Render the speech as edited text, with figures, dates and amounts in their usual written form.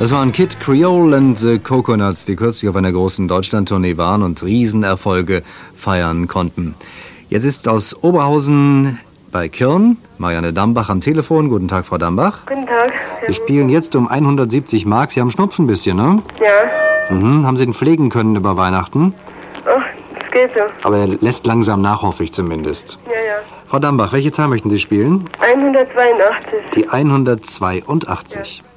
Das waren Kid Creole and the Coconuts, die kürzlich auf einer großen Deutschlandtournee waren und Riesenerfolge feiern konnten. Jetzt ist aus Oberhausen bei Kirn Marianne Dambach am Telefon. Guten Tag, Frau Dambach. Guten Tag. Wir spielen jetzt um 170 Mark. Sie haben Schnupfen ein bisschen, ne? Ja. Haben Sie den pflegen können über Weihnachten? Ach, das geht so. Aber er lässt langsam nach, hoffe ich zumindest. Ja. Frau Dambach, welche Zahl möchten Sie spielen? 182. Die 182.